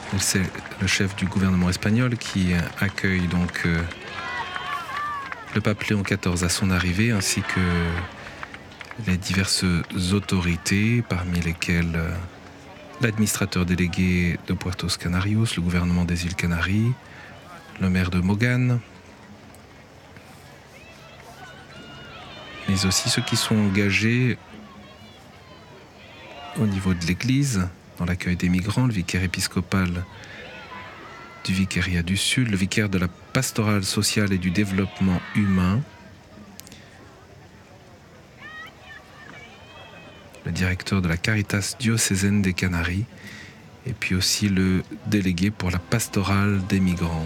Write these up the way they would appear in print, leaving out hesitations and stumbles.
C'est le chef du gouvernement espagnol qui accueille donc le pape Léon XIV à son arrivée, ainsi que les diverses autorités, parmi lesquelles l'administrateur délégué de Puerto Canarios, le gouvernement des îles Canaries, le maire de Mogán, mais aussi ceux qui sont engagés au niveau de l'Église, dans l'accueil des migrants, le vicaire épiscopal du vicariat du Sud, le vicaire de la pastorale sociale et du développement humain, le directeur de la Caritas diocésaine des Canaries, et puis aussi le délégué pour la pastorale des migrants.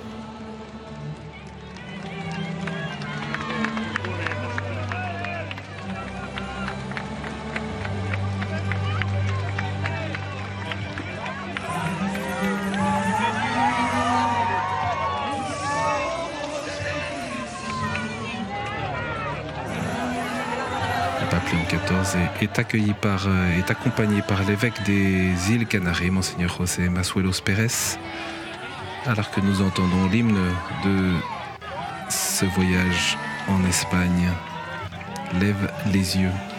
Léon XIV est accompagné par l'évêque des îles Canaries, Monseigneur José Masuelos Pérez, alors que nous entendons l'hymne de ce voyage en Espagne. Lève les yeux.